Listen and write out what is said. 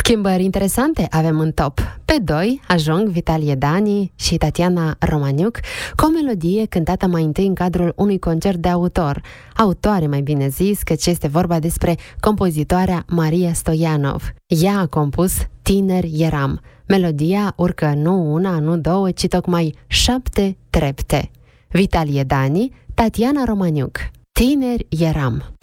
Schimbări interesante avem în top. Pe 2 ajung Vitalie Dani și Tatiana Romaniuc cu o melodie cântată mai întâi în cadrul unui concert de autor. Autoare, mai bine zis, căci este vorba despre compozitoarea Maria Stoianov. Ea a compus Tineri eram. Melodia urcă nu una, nu două, ci tocmai 7 trepte. Vitalie Dani, Tatiana Romaniuc. Tineri eram.